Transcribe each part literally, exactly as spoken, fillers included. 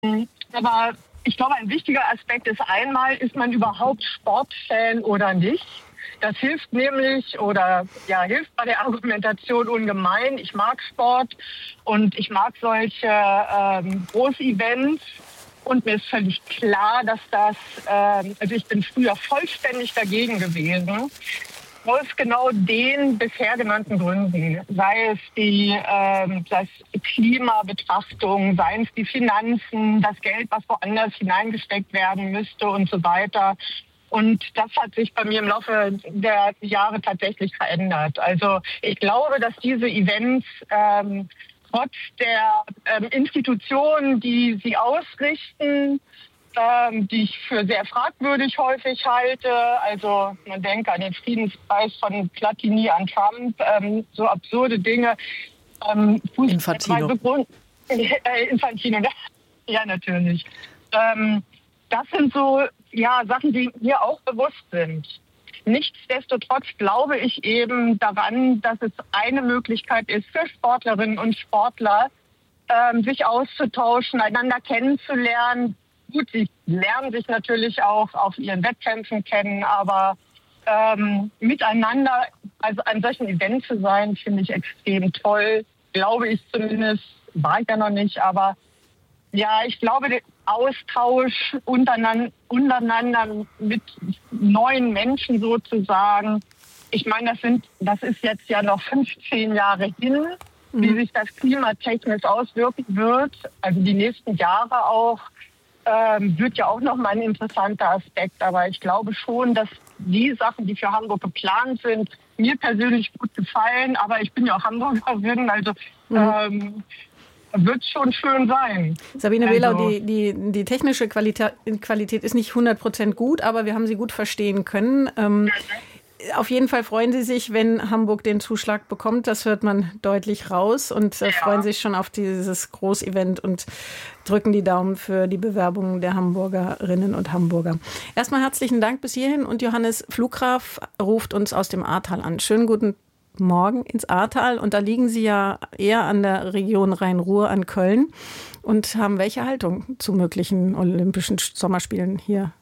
Aber ich glaube, ein wichtiger Aspekt ist einmal, ist man überhaupt Sportfan oder nicht? Das hilft nämlich oder ja hilft bei der Argumentation ungemein. Ich mag Sport und ich mag solche ähm, Großevents. Und mir ist völlig klar, dass das, ähm, also ich bin früher vollständig dagegen gewesen, aus genau den bisher genannten Gründen, sei es die ähm, das Klimabetrachtung, seien es die Finanzen, das Geld, was woanders hineingesteckt werden müsste und so weiter. Und das hat sich bei mir im Laufe der Jahre tatsächlich verändert. Also ich glaube, dass diese Events ähm, trotz der ähm, Institutionen, die sie ausrichten, ähm, die ich für sehr fragwürdig häufig halte. Also man denke an den Friedenspreis von Platini an Trump, ähm, so absurde Dinge. Ähm, Infantino. Begrund- äh, Infantino, ja natürlich. Ähm, das sind so ja, Sachen, die mir auch bewusst sind. Nichtsdestotrotz glaube ich eben daran, dass es eine Möglichkeit ist für Sportlerinnen und Sportler, ähm, sich auszutauschen, einander kennenzulernen. Gut, sie lernen sich natürlich auch auf ihren Wettkämpfen kennen, aber ähm, miteinander, also an solchen Events zu sein, finde ich extrem toll. Glaube ich zumindest, war ich ja noch nicht, aber ja, ich glaube, der Austausch untereinander, untereinander mit neuen Menschen sozusagen. Ich meine, das sind, das ist jetzt ja noch fünfzehn Jahre hin, mhm. wie sich das klimatechnisch auswirken wird. Also die nächsten Jahre auch, ähm, wird ja auch nochmal ein interessanter Aspekt. Aber ich glaube schon, dass die Sachen, die für Hamburg geplant sind, mir persönlich gut gefallen. Aber ich bin ja auch Hamburgerin, also mhm. ähm, wird schon schön sein. Sabine also. Behlau, die, die, die technische Qualität, Qualität ist nicht hundert Prozent gut, aber wir haben sie gut verstehen können. Ähm, mhm. Auf jeden Fall freuen Sie sich, wenn Hamburg den Zuschlag bekommt. Das hört man deutlich raus und äh, ja. freuen sich schon auf dieses Großevent und drücken die Daumen für die Bewerbungen der Hamburgerinnen und Hamburger. Erstmal herzlichen Dank bis hierhin und Johannes Flugraf ruft uns aus dem Ahrtal an. Schönen guten Morgen ins Ahrtal und da liegen Sie ja eher an der Region Rhein-Ruhr an Köln und haben welche Haltung zu möglichen Olympischen Sommerspielen hier?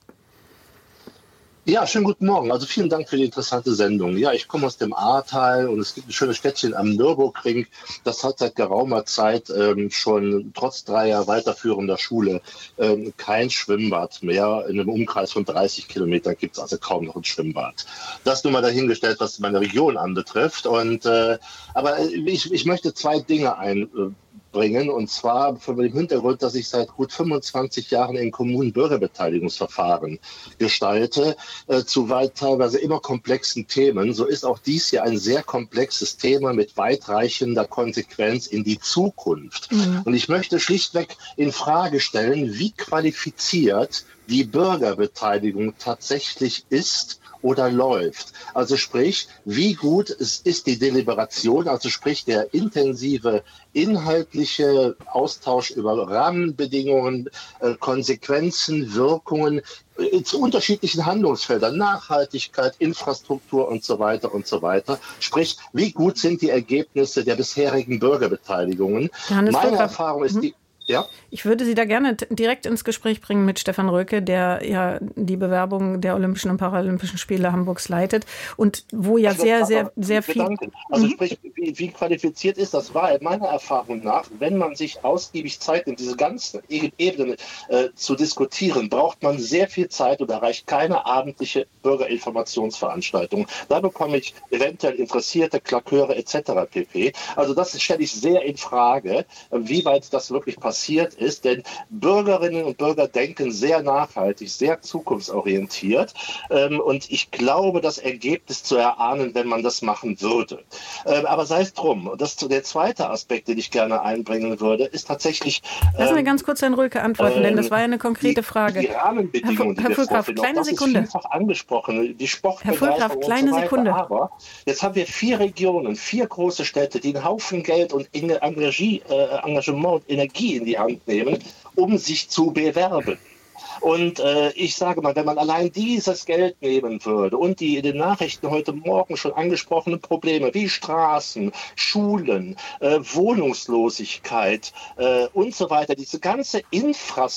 Ja, schönen guten Morgen. Also vielen Dank für die interessante Sendung. Ja, ich komme aus dem Ahrtal und es gibt ein schönes Städtchen am Nürburgring. Das hat seit geraumer Zeit ähm, schon trotz dreier weiterführender Schule ähm, kein Schwimmbad mehr. In einem Umkreis von dreißig Kilometern gibt es also kaum noch ein Schwimmbad. Das nur mal dahingestellt, was meine Region anbetrifft. Und, äh, aber ich, ich möchte zwei Dinge einbringen. Und zwar von dem Hintergrund, dass ich seit gut fünfundzwanzig Jahren in Kommunen Bürgerbeteiligungsverfahren gestalte, äh, zu weit teilweise immer komplexen Themen. So ist auch dies hier ein sehr komplexes Thema mit weitreichender Konsequenz in die Zukunft. Mhm. Und ich möchte schlichtweg in Frage stellen, wie qualifiziert die Bürgerbeteiligung tatsächlich ist oder läuft. Also sprich, wie gut es ist die Deliberation, also sprich der intensive inhaltliche Austausch über Rahmenbedingungen, äh, Konsequenzen, Wirkungen äh, zu unterschiedlichen Handlungsfeldern, Nachhaltigkeit, Infrastruktur und so weiter und so weiter. Sprich, wie gut sind die Ergebnisse der bisherigen Bürgerbeteiligungen? Johannes Meine Volker. Erfahrung ist die Ja. Ich würde Sie da gerne t- direkt ins Gespräch bringen mit Stefan Röke, der ja die Bewerbung der Olympischen und Paralympischen Spiele Hamburgs leitet und wo ja also, sehr, sehr, sehr viel... Gedanken. Also mhm. sprich, wie, wie qualifiziert ist das? Weil meiner Erfahrung nach, wenn man sich ausgiebig Zeit nimmt, diese ganzen Ebenen äh, zu diskutieren, braucht man sehr viel Zeit und erreicht keine abendliche Bürgerinformationsveranstaltung. Da bekomme ich eventuell Interessierte, Klaköre et cetera pp. Also das stelle ich sehr in Frage, wie weit das wirklich passiert. passiert ist, denn Bürgerinnen und Bürger denken sehr nachhaltig, sehr zukunftsorientiert ähm, und ich glaube, das Ergebnis zu erahnen, wenn man das machen würde. Ähm, aber sei es drum. Und das der zweite Aspekt, den ich gerne einbringen würde, ist tatsächlich... Ähm, Lassen wir ganz kurz Herrn Röke antworten, ähm, denn das war ja eine konkrete die, Frage. Die Rahmenbedingungen, Herr, Herr Fulkraft, kleine das Sekunde. ist vielfach angesprochen, die Sportbegeisterung Herr Fulkraft, kleine und so weiter. Sekunde. Aber jetzt haben wir vier Regionen, vier große Städte, die einen Haufen Geld und Energie, äh, Engagement und Energie in die Hand nehmen, um sich zu bewerben. Und äh, ich sage mal, wenn man allein dieses Geld nehmen würde und die in den Nachrichten heute Morgen schon angesprochenen Probleme wie Straßen, Schulen, äh, Wohnungslosigkeit äh, und so weiter, diese ganze Infrastruktur